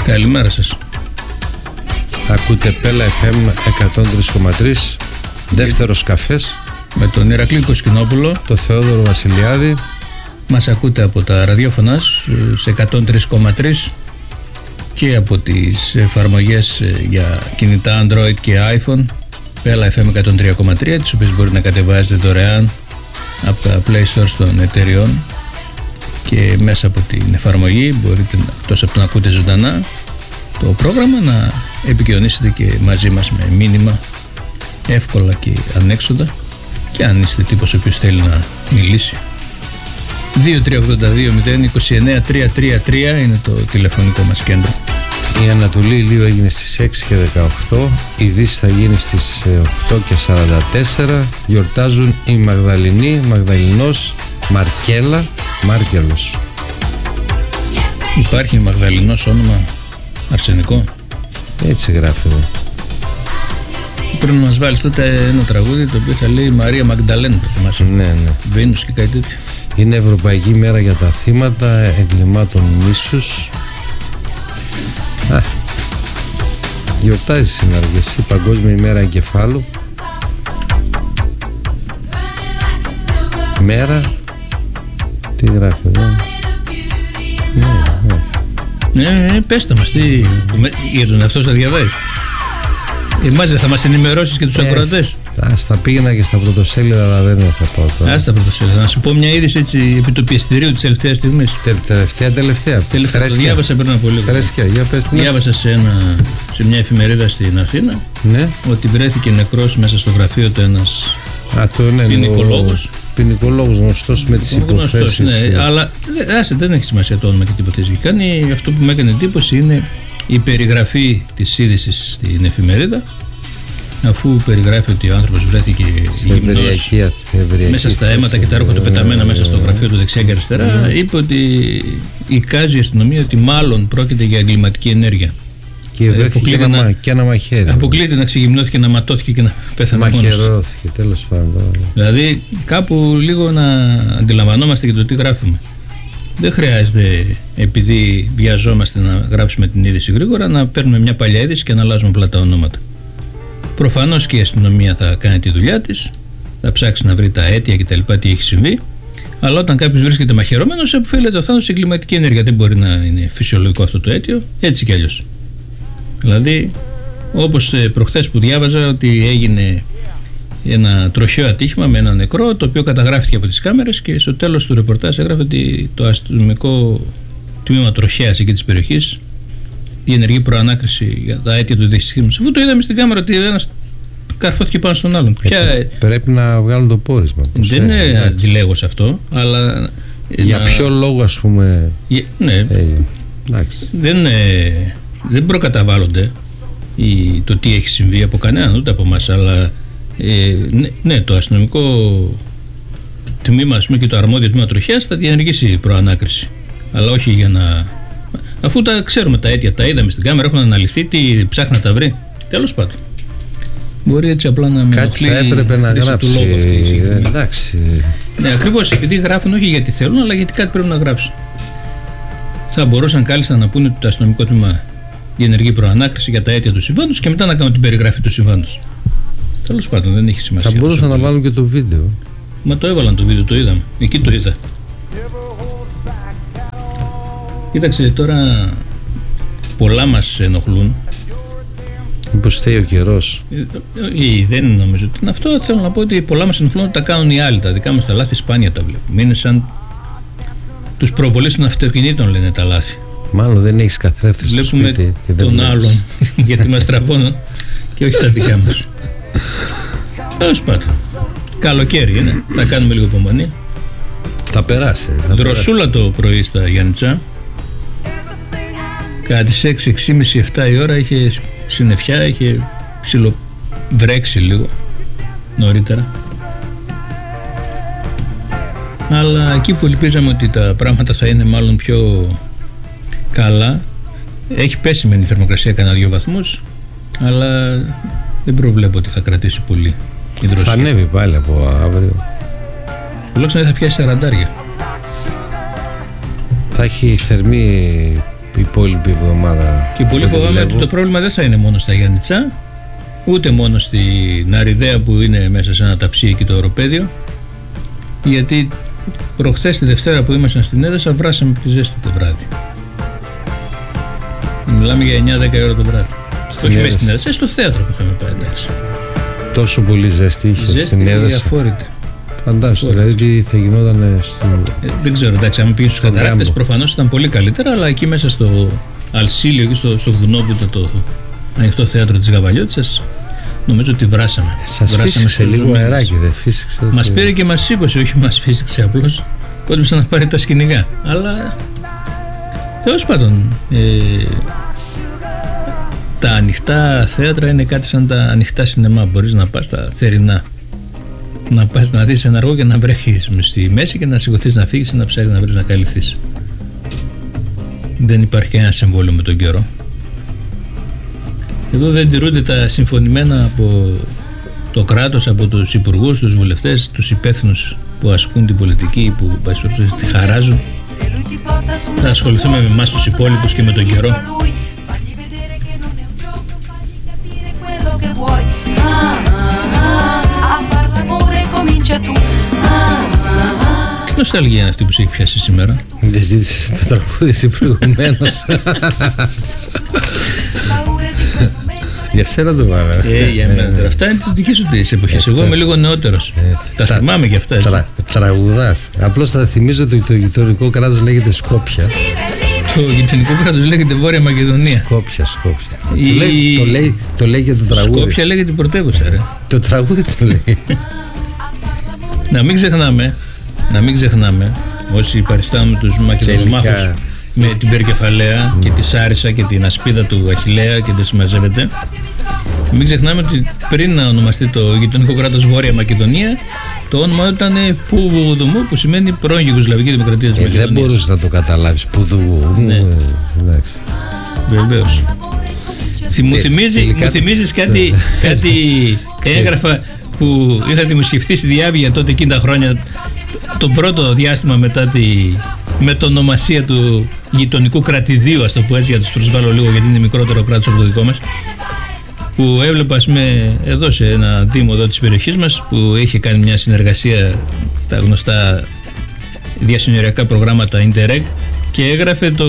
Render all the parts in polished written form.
Καλημέρα σας. Ακούτε Πέλα FM 103,3, δεύτερος καφές, με τον Ηρακλή Κοσκινόπουλο, το Θεόδωρο Βασιλιάδη. Μας ακούτε από τα ραδιόφωνα σε 103,3 και από τις εφαρμογές για κινητά Android και iPhone Πέλα FM 103,3, τις οποίες μπορείτε να κατεβάζετε δωρεάν από τα Play Store των εταιριών και μέσα από την εφαρμογή μπορείτε, εκτός από το να ακούτε ζωντανά το πρόγραμμα, να επικοινωνήσετε και μαζί μας με μήνυμα, εύκολα και ανέξοδα, και αν είστε τύπος ο οποίος θέλει να μιλήσει, 2382-029-333 είναι το τηλεφωνικό μας κέντρο. Η Ανατολή Ηλίου έγινε στις 6 και 18, η Δύση θα γίνει στις 8 και 44. Γιορτάζουν η Μαγδαληνή, Μαγδαληνός, Μαρκέλα, Μάρκελος. Υπάρχει Μαγδαληνός όνομα αρσενικό? Έτσι γράφει εδώ. Πρέπει να μας βάλεις τότε ένα τραγούδι το οποίο θα λέει Μαρία Μαγδαλένα, το θυμάσαι? Ναι. Βένους και κάτι τέτοιο. Είναι Ευρωπαϊκή Μέρα για τα θύματα εγκλημάτων μίσους. Γιορτάζει σήμερα και εσύ Παγκόσμια ημέρα εγκεφάλου. Μέρα. Τι γράφει εδώ? Ναι, πέστε μας για τον εαυτό σας διαβάζεις. Εμάς δεν θα μας ενημερώσεις και τους ακροατές? Στα πήγαινα και στα πρωτοσέλιδα, αλλά δεν θα πάω τώρα. Στα πρωτοσέλιδα. Να σου πω μια είδηση έτσι επί του πιεστηρίου της τελευταίας στιγμής. Τελευταία. Το διάβασα πριν από λίγο. Φρέσκια, για πες την. Διάβασα σε μια εφημερίδα στην Αθήνα, ναι, ότι βρέθηκε νεκρός μέσα στο γραφείο του ένας ποινικολόγος. Ποινικολόγος γνωστός με τις υποθέσεις. Ναι, αλλά δεν έχει σημασία το όνομα και την υποθέση. Κάνει αυτό που με έκανε εντύπωση είναι η περιγραφή της είδησης στην εφημερίδα, αφού περιγράφει ότι ο άνθρωπος βρέθηκε γυμνός μέσα στα αίματα και τα ρούχα του πεταμένα μέσα στο γραφείο του δεξιά και αριστερά, είπε ότι εικάζει η αστυνομία ότι μάλλον πρόκειται για εγκληματική ενέργεια. Και βρέθηκε και ένα μαχαίρι. Αποκλείται να ξεγυμνώθηκε, να ματώθηκε και να πέθανε μόνος. Μαχαιρώθηκε, τέλος πάντων. Δηλαδή κάπου λίγο να αντιλαμβανόμαστε και το τι γράφουμε. Δεν χρειάζεται, επειδή βιαζόμαστε να γράψουμε την είδηση γρήγορα, να παίρνουμε μια παλιά είδηση και να αλλάζουμε απλά τα ονόματα. Προφανώς και η αστυνομία θα κάνει τη δουλειά της, θα ψάξει να βρει τα αίτια και τα λοιπά, τι έχει συμβεί, αλλά όταν κάποιος βρίσκεται μαχαιρωμένος, αποφύλλεται ο θάνατος σε εγκληματική ενέργεια. Δεν μπορεί να είναι φυσιολογικό αυτό το αίτιο, έτσι κι αλλιώς. Δηλαδή, όπως προχθές που διάβαζα ότι έγινε ένα τροχαίο ατύχημα με ένα νεκρό, το οποίο καταγράφηκε από τις κάμερες, και στο τέλος του ρεπορτάζ έγραφε ότι το αστυνομικό τμήμα τροχέας εκεί της περιοχής διενεργεί προανάκριση για τα αίτια του δυστυχήματος. Αφού το είδαμε στην κάμερα ότι ένας καρφώθηκε πάνω στον άλλον. Πρέπει να βγάλουν το πόρισμα. Δεν είναι αντιλέγω σε αυτό, αλλά. Για ποιο λόγο, ας πούμε. Ναι. Δεν προκαταβάλλονται το τι έχει συμβεί από κανέναν, ούτε από εμάς, αλλά ναι, το αστυνομικό τμήμα, ας πούμε, και το αρμόδιο τμήμα τροχέας θα διενεργήσει προανάκριση. Αλλά όχι για να. Αφού τα ξέρουμε τα αίτια, τα είδαμε στην κάμερα, έχουν αναλυθεί, τι ψάχνει να τα βρει. Τέλος πάντων. Μπορεί έτσι απλά να με κάτι θα έπρεπε να γράψει. Εντάξει. Ναι, ακριβώς, επειδή γράφουν όχι γιατί θέλουν, αλλά γιατί κάτι πρέπει να γράψουν. Θα μπορούσαν κάλλιστα να πούνε ότι το αστυνομικό τμήμα διενεργεί προανάκριση για τα αίτια του συμβάντος και μετά να κάνουν την περιγραφή του συμβάντος. Τέλος πάντων, δεν έχει σημασία. Θα μπορούσαν να βάλουν και το βίντεο. Μα το έβαλαν το βίντεο, το είδαμε. Εκεί το είδα. Κοίταξε, τώρα πολλά μας ενοχλούν. Μήπως φταίει ο καιρός? Δεν νομίζω ότι είναι αυτό. Θέλω να πω ότι πολλά μας ενοχλούν ότι τα κάνουν οι άλλοι. Τα δικά μας τα λάθη σπάνια τα βλέπουμε. Είναι σαν τους προβολείς των αυτοκινήτων, λένε, τα λάθη. Μάλλον δεν έχεις καθρέφτη στο σπίτι. Βλέπουμε τον άλλον γιατί μας τραβώνουν και όχι τα δικά μας. Τέλος πάντων. Καλοκαίρι είναι. Θα κάνουμε λίγο υπομονή. Θα περάσει. Δροσούλα το πρωί στα Γιάννητσα. Κατά τις 6:30-7 η ώρα είχε συννεφιά, είχε ψιλοβρέξει λίγο νωρίτερα. Αλλά εκεί που ελπίζαμε ότι τα πράγματα θα είναι μάλλον πιο καλά, έχει πέσει μεν η θερμοκρασία κανένα 2 βαθμούς, αλλά δεν προβλέπω ότι θα κρατήσει πολύ η δροσιά. Θα ανέβει πάλι από αύριο. Τουλάχιστον δεν θα πιάσει 40. Θα έχει θερμή η υπόλοιπη εβδομάδα. ομάδα. Και πολύ φοβάμαι ότι το πρόβλημα δεν θα είναι μόνο στα Γιάννητσά, ούτε μόνο στην Αριδαία που είναι μέσα σε ένα ταψί εκεί το οροπέδιο, γιατί προχθές τη Δευτέρα που ήμασταν στην Έδεσα βράσαμε από τη ζέστη το βράδυ. Μιλάμε για 9-10 ώρα το βράδυ. Όχι μέσα στην Έδεσα, στο θέατρο που είχαμε πάει. Εντάξει. Τόσο πολύ ζέστη είχε στην Έδεσα. Αφόρητη. Φαντάζομαι, δηλαδή τι θα γινόταν στο. Δεν ξέρω, εντάξει, αν πήγε στους Καταράκτες προφανώς ήταν πολύ καλύτερα, αλλά εκεί μέσα στο Αλσίλιο, εκεί στο βουνό που ήταν το ανοιχτό θέατρο της Γαβαλιώτισσας, νομίζω ότι βράσαμε. Σας φύσηξε λίγο αεράκι, δεν φύσηξε? Μας πήρε και μας σήκωσε, όχι μας φύσηξε απλώς. Κόντυψε να πάρει τα σκηνικά. Αλλά τέλος πάντων, τα ανοιχτά θέατρα είναι κάτι σαν τα ανοιχτά σινεμά. Μπορείς να πας στα θερινά, να πας να δεις ένα αργό και να βρέχεις στη μέση και να σηκωθείς να φύγεις ή να ψάχνεις να βρεις να καλυφθείς. Δεν υπάρχει κανένα συμβόλαιο με τον καιρό. Εδώ δεν τηρούνται τα συμφωνημένα από το κράτος, από τους υπουργούς, τους βουλευτές, τους υπεύθυνους που ασκούν την πολιτική, που τη χαράζουν. Θα ασχοληθούμε με εμάς τους υπόλοιπους και με τον καιρό. Τι νοσταλγία είναι αυτή που σε έχει πιάσει σήμερα? Δεν ζήτησες το τραγούδι εσύ προηγουμένως? Για σένα το βάλα. Για μένα. Αυτά είναι τις δικές σου τις εποχές. Εγώ είμαι λίγο νεότερος. Τα θυμάμαι και αυτά, έτσι. Τραγουδάς. Απλώς θα θυμίζω ότι το γειτονικό κράτος λέγεται Σκόπια. Το γειτονικό κράτος λέγεται Βόρεια Μακεδονία. Σκόπια. Το λέει και το τραγούδι. Σκόπια λέγεται η πρωτεύουσα, ρε. Το τραγούδι το λέει. Να μην ξεχνάμε όσοι παριστάνουμε τους Μακεδονομάχους με την Περκεφαλαία και τη Σάρισα και την ασπίδα του Αχιλλέα και δεν συμμαζεύεται. Μην ξεχνάμε ότι πριν να ονομαστεί το γειτονικό κράτος Βόρεια Μακεδονία, το όνομα ήταν Πούβουγουδουμού, που σημαίνει πρώην Ιουγκοσλαβική Δημοκρατία της Μακεδονίας. Δεν μπορούσε να το καταλάβεις. Πούβουγουδουμού. Ναι. Εντάξει. Βεβαίως. Μου θυμίζεις κάτι έγγραφα που είχα δημοσιευτεί στη Διάβια τότε εκείνα τα χρόνια, το πρώτο διάστημα μετά τη μετονομασία του γειτονικού κρατηδίου, ας το πω έτσι, για τους προσβάλλω λίγο γιατί είναι μικρότερο κράτος από το δικό μας, που έβλεπα εδώ σε ένα δήμο εδώ της περιοχής μας που είχε κάνει μια συνεργασία, τα γνωστά διασυνοριακά προγράμματα Interreg, και έγραφε το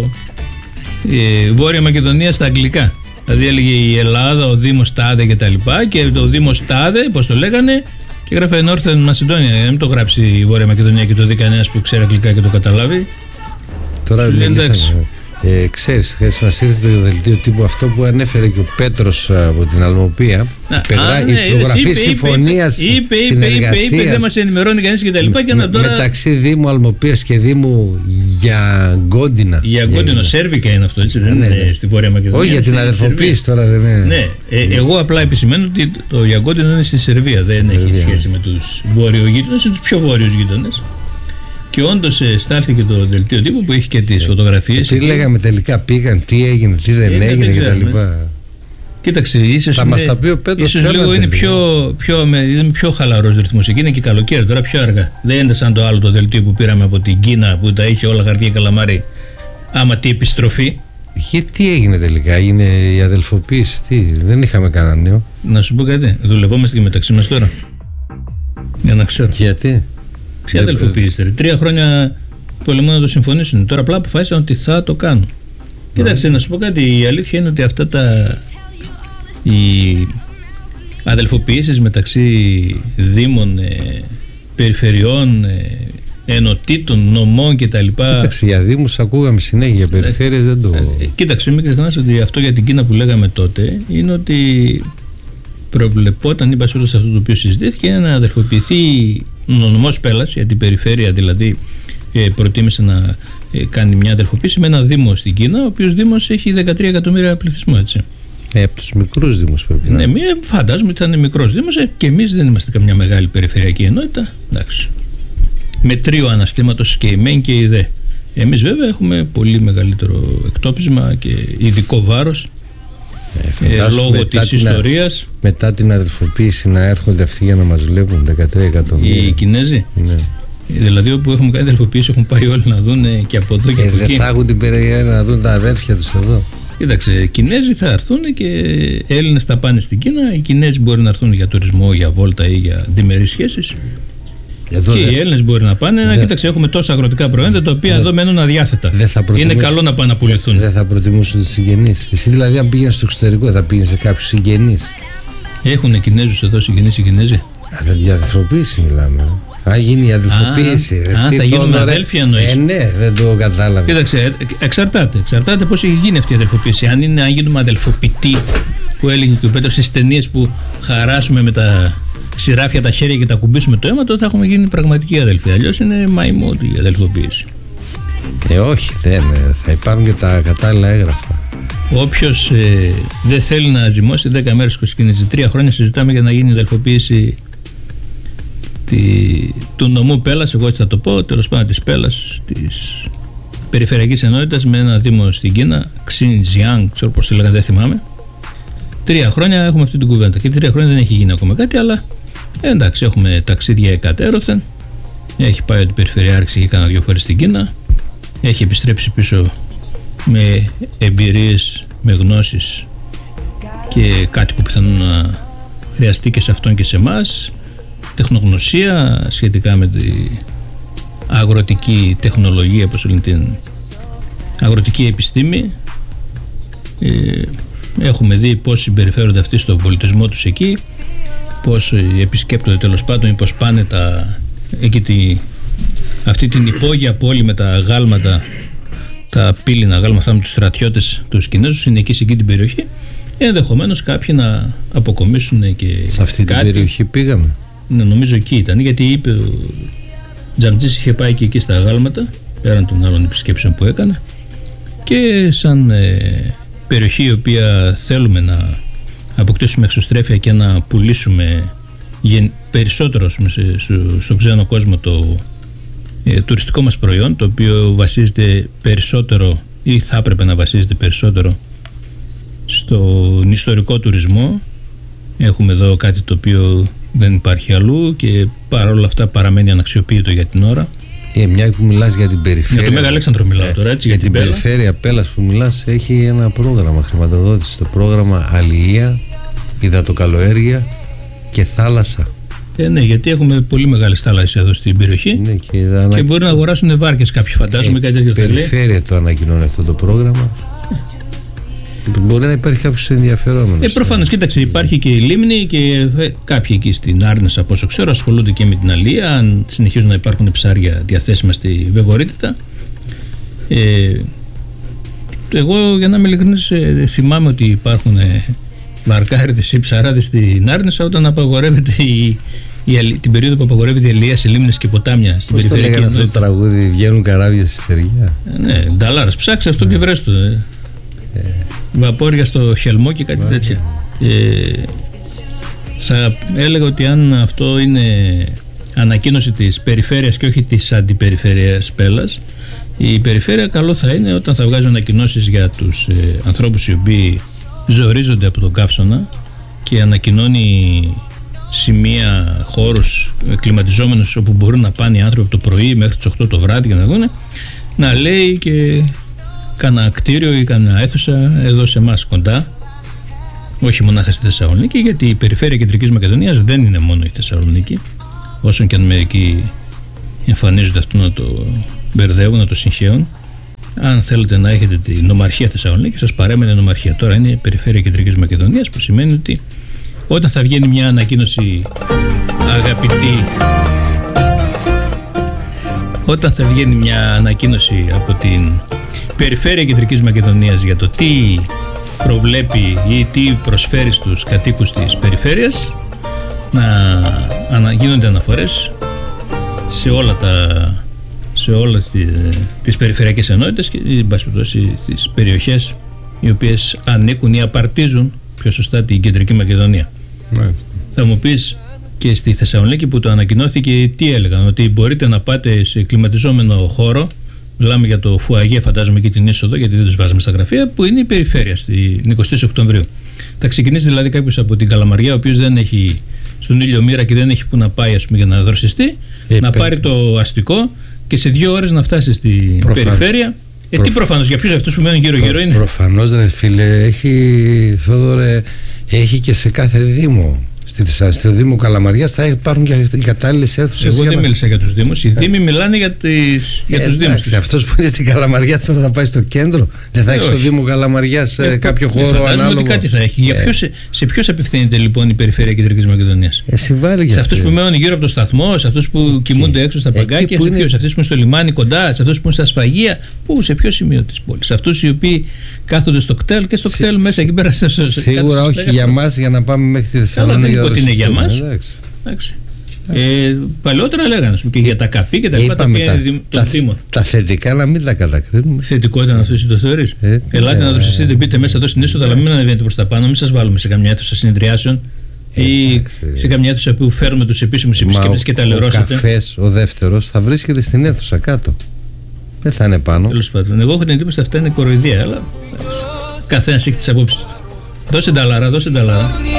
Βόρεια Μακεδονία στα αγγλικά. Δηλαδή έλεγε η Ελλάδα, ο Δήμος Τάδε και τα λοιπά, και το Δήμος Τάδε, πώς το λέγανε, και έγραφε Northern Macedonia, για να μην το γράψει η Βόρεια Μακεδονία και το δει κανένας που ξέρει αγγλικά και το καταλάβει. Τώρα ξέρεις, χθες μας ήρθε το δελτίο τύπου αυτό που ανέφερε και ο Πέτρος από την Αλμοπία. Υπογραφή συμφωνίας συνεργασίας. Είπε, δεν μας ενημερώνει κανείς και τα λοιπά. Μεταξύ Δήμου Αλμοπίας και Δήμου Γιαγκόντινα. Γιαγκόντινο, Σέρβικα είναι αυτό, έτσι, δεν είναι στη Βόρεια Μακεδονία? Όχι, για την αδερφοποίηση τώρα δεν είναι. Ναι, εγώ απλά επισημαίνω ότι το Γιαγκόντινο είναι στη Σερβία, δεν έχει σχέση με τους βόρειο γείτονες, είναι τους πιο βόρειους γείτονες. Και όντως στάλθηκε το δελτίο τύπου που έχει και τις φωτογραφίες. Τι λέγαμε τελικά, πήγαν, τι έγινε, τι δεν έγινε κτλ. Κοίταξε, ίσως λίγο είναι πιο χαλαρός ρυθμός. Εκεί είναι και καλοκαίρι, τώρα πιο αργά. Δεν είναι σαν το άλλο το δελτίο που πήραμε από την Κίνα που τα είχε όλα χαρτιά καλαμάρι. Άμα τι επιστροφή. Τι έγινε τελικά, έγινε η αδελφοποίηση, δεν είχαμε κανένα νέο. Να σου πω κάτι, δουλευόμαστε και μεταξύ μας τώρα. Για να ξέρω. Γιατί? Ποια αδελφοποίηση? 3 χρόνια πολεμούν να το συμφωνήσουν. Τώρα απλά αποφάσισαν ότι θα το κάνουν. Κοίταξε, να σου πω κάτι. Η αλήθεια είναι ότι αυτά οι αδελφοποιήσεις μεταξύ δήμων, περιφερειών, ενωτήτων, νομών κτλ. Κοίταξε, για δήμους ακούγαμε συνέχεια, για περιφέρειες δεν το. Κοίταξε, μην ξεχνάς ότι αυτό για την Κίνα που λέγαμε τότε είναι ότι προβλεπόταν, είπα σε αυτό το οποίο συζητήθηκε, είναι να αδελφοποιηθεί ο νομός Πέλλας, για την περιφέρεια δηλαδή προτίμησε να κάνει μια αδελφοποίηση με ένα δήμο στην Κίνα, ο οποίος δήμος έχει 13 εκατομμύρια πληθυσμό, έτσι. Από τους μικρούς δήμους πρέπει να. Ναι, φαντάζομαι ότι θα είναι μικρός δήμος και εμείς δεν είμαστε καμιά μεγάλη περιφερειακή ενότητα. Εντάξει. Με τρίο αναστήματος και η ΜΕΝ και η ΔΕ. Εμείς βέβαια πολύ μεγαλύτερο εκτόπισμα και ειδικό βάρος. Λόγω της ιστορίας. Μετά την αδελφοποίηση να έρχονται αυτοί για να μας βλέπουν 13 εκατομμύρια. Οι Κινέζοι. Ναι. Δηλαδή, όπου έχουμε κάνει αδελφοποίηση, έχουν πάει όλοι να δουν και από εδώ και από εκεί. Δεν θα έχουν την περιέργεια να δουν τα αδέρφια τους εδώ. Κοίταξε, οι Κινέζοι θα έρθουν και Έλληνες θα πάνε στην Κίνα. Οι Κινέζοι μπορεί να έρθουν για τουρισμό, για βόλτα ή για διμερείς σχέσεις. Εδώ και οι Έλληνες μπορεί να πάνε. Κοίταξε, έχουμε τόσα αγροτικά προϊόντα τα οποία εδώ μένουν αδιάθετα. Είναι καλό να πάνε να πουληθούν. Δεν θα προτιμούσαν τους συγγενείς. Εσύ δηλαδή, αν πήγαινε στο εξωτερικό, θα πήγαινε σε κάποιους συγγενείς. Έχουν Κινέζους εδώ συγγενείς οι Κινέζοι. Για αδελφοποίηση μιλάμε. Αν γίνει η αδελφοποίηση. Θα γίνουν αδέλφια εννοείς. Ναι, δεν το κατάλαβα. Κοίταξε, εξαρτάται πώς έχει γίνει αυτή η αδελφοποίηση. Αν γίνουμε αδελφοποιητοί, που έλεγε και ο Πέτρος στις ταινίες που χαράσουμε με τα σειράφια τα χέρια και τα κουμπίσουμε το αίμα, τότε θα έχουμε γίνει πραγματική αδελφοί. Αλλιώς είναι μαϊμό η αδελφοποίηση. Όχι, δεν. Θα υπάρχουν και τα κατάλληλα έγγραφα. Όποιος δεν θέλει να ζυμώσει 10 μέρες κοσκίνηση, 3 χρόνια συζητάμε για να γίνει η αδελφοποίηση του νομού Πέλλας, εγώ έτσι θα το πω, τέλος πάντων της Πέλλας, της περιφερειακής ενότητας, με ένα δήμο στην Κίνα, Xinjiang, ξέρω πώς το λέγανε, δεν θυμάμαι. 3 χρόνια έχουμε αυτή την κουβέντα και 3 χρόνια δεν έχει γίνει ακόμα κάτι, αλλά εντάξει, έχουμε ταξίδια εκατέρωθεν. Έχει πάει ο Περιφερειάρχης, έχει κάνει 2 φορές στην Κίνα, έχει επιστρέψει πίσω με εμπειρίες, με γνώσεις και κάτι που πιθανόν να χρειαστεί και σε αυτόν και σε εμάς, τεχνογνωσία σχετικά με την αγροτική τεχνολογία, όπως λένε, την αγροτική επιστήμη. Έχουμε δει πώς συμπεριφέρονται αυτοί στον πολιτισμό τους εκεί, πώς επισκέπτονται τέλος πάντων ή πώς πάνε αυτή την υπόγεια πόλη με τα γάλματα, τα πύληνα γάλματα αυτά με τους στρατιώτες τους Κινέζους, είναι εκεί σε εκεί την περιοχή. Ενδεχομένως κάποιοι να αποκομίσουν και σε αυτή κάτι. Την περιοχή πήγαμε. Ναι, νομίζω εκεί ήταν, γιατί είπε ο Τζαμτζής είχε πάει και εκεί στα γάλματα, πέραν των άλλων επισκέψεων που έκανε, και σαν περιοχή η οποία θέλουμε να αποκτήσουμε εξωστρέφεια και να πουλήσουμε περισσότερο στον ξένο κόσμο το τουριστικό μας προϊόν, το οποίο βασίζεται περισσότερο ή θα έπρεπε να βασίζεται περισσότερο στον ιστορικό τουρισμό. Έχουμε εδώ κάτι το οποίο δεν υπάρχει αλλού και παρόλα αυτά παραμένει αναξιοποιητό για την ώρα. Μια που μιλάς για την περιφέρεια. Για το Μέγα Αλέξανδρο μιλάω τώρα, έτσι. Για την περιφέρεια Πέλλας που μιλάς, έχει ένα πρόγραμμα χρηματοδότηση. Το πρόγραμμα Αλληλεία, Υδατοκαλλιέργεια και Θάλασσα. Ναι, γιατί έχουμε πολύ μεγάλες θάλασσες εδώ στην περιοχή, ναι, και μπορεί να αγοράσουν βάρκες κάποιοι, φαντάζομαι, κάτι τέτοιο. Η περιφέρεια το ανακοινώνει αυτό το πρόγραμμα. Μπορεί να υπάρχει κάποιος ενδιαφερόμενος. Προφανώς, κοίταξε, υπάρχει και η Λίμνη και κάποιοι εκεί στην Άρνησα, από όσο ξέρω, ασχολούνται και με την αλία. Αν συνεχίζουν να υπάρχουν ψάρια διαθέσιμα στη Βεγορίτητα. Εγώ, για να είμαι ειλικρινής, θυμάμαι ότι υπάρχουν βαρκάριδες ή ψαράδες στην Άρνησα όταν απαγορεύεται την περίοδο που απαγορεύεται η αλία σε λίμνες και ποτάμια στην περιφερειακή ενότητα. Αυτό το τραγούδι, βγαίνουν καράβια στη στεριά. Ναι, νταλάρας, ψάξε αυτό και βρες το. Βαπόρια στο χελμό και κάτι τέτοια. Θα έλεγα ότι αν αυτό είναι ανακοίνωση της περιφέρειας και όχι της αντιπεριφέρειας Πέλλας, η περιφέρεια καλό θα είναι όταν θα βγάζει ανακοινώσεις για τους ανθρώπους οι οποίοι ζορίζονται από τον καύσωνα και ανακοινώνει σημεία, χώρους κλιματιζόμενους όπου μπορούν να πάνε οι άνθρωποι από το πρωί μέχρι τις 8 το βράδυ για να δουν, να λέει και κάνα κτίριο ή κάνα αίθουσα εδώ σε εμάς κοντά, όχι μονάχα στη Θεσσαλονίκη, γιατί η περιφέρεια Κεντρικής Μακεδονίας δεν είναι μόνο η Θεσσαλονίκη, όσον και αν μερικοί εμφανίζονται αυτό να το μπερδεύουν, να το συγχαίουν. Αν θέλετε να έχετε την νομαρχία Θεσσαλονίκη, σας παρέμενε νομαρχία. Τώρα είναι η περιφέρεια Κεντρικής Μακεδονίας, που σημαίνει ότι όταν θα βγαίνει μια ανακοίνωση, αγαπητοί, όταν θα βγαίνει μια ανακοίνωση από την περιφέρεια Κεντρικής Μακεδονίας για το τι προβλέπει ή τι προσφέρει στους κατοίκους της περιφέρειας, να γίνονται αναφορές σε όλες τις περιφερειακές ενότητες και τις περιοχές οι οποίες ανήκουν ή απαρτίζουν πιο σωστά την Κεντρική Μακεδονία. Θα μου πεις, και στη Θεσσαλονίκη που το ανακοινώθηκε, τι έλεγαν? Ότι μπορείτε να πάτε σε κλιματιζόμενο χώρο. Μιλάμε για το Φουαγέ, φαντάζομαι, και την είσοδο, γιατί δεν τους βάζαμε στα γραφεία, που είναι η περιφέρεια στην 23 Οκτωβρίου. Θα ξεκινήσει δηλαδή κάποιος από την Καλαμαριά, ο οποίος δεν έχει στον ήλιο μοίρα και δεν έχει που να πάει, ας πούμε, για να δροσιστεί, να πάρει το αστικό και σε 2 ώρες να φτάσει στην περιφέρεια. Τι προφανώς, για ποιους αυτούς που μένουν γύρω-γύρω είναι. Προφανώς, ρε φίλε, Θόδωρε, έχει και σε κάθε δήμο. Στο Δήμο Καλαμαριάς θα υπάρχουν και οι κατάλληλες αίθουσες. Εγώ δεν μίλησα για τους Δήμους. Οι Δήμοι μιλάνε για τους Δήμους. Αυτός που είναι στην Καλαμαριά τώρα θα πάει στο κέντρο. Δεν θα έχει στο Δήμο Καλαμαριάς κάποιο χώρο ανάλογο. Φαντάζομαι ότι κάτι θα έχει. Σε ποιους απευθύνεται λοιπόν η Περιφέρεια Κεντρικής Μακεδονίας? Σε αυτούς που μένουν γύρω από το σταθμό, σε αυτούς που κοιμούνται έξω στα παγκάκια, σε αυτούς που είναι στο λιμάνι κοντά, σε αυτούς που είναι στα σφαγεία. Σε ποιο σημείο της πόλης? Σε αυτούς οι οποίοι κάθονται στο κτέλ και στο κτέλ μέσα εκεί πέρα. Σίγουρα όχι για μας, για να πάμε μέχρι τη Θεσσαλονίκη. Ότι είναι για μας. Παλαιότερα λέγανε και για τα καπί και τα λοιπά, τα οποία είναι των Δήμων. Τα θετικά να μην τα κατακρίνουμε. Θετικό ήταν αυτό, εσύ το θεωρείς? Ελάτε να δροσιστείτε, μπείτε μέσα εδώ στην είσοδο, αλλά μην ανεβαίνετε προς τα πάνω, μην σας βάλουμε σε καμιά αίθουσα συνεδριάσεων ή σε καμιά αίθουσα που φέρνουμε τους επίσημους επισκέπτες και τα λερώσετε. Ο καφές, ο δεύτερος, θα βρίσκεται στην αίθουσα κάτω. Δεν θα είναι πάνω. Τέλος πάντων, εγώ έχω την εντύπωση ότι αυτά είναι κοροϊδία, αλλά καθένας έχει τις απόψεις του. Δώσε νταλάρα.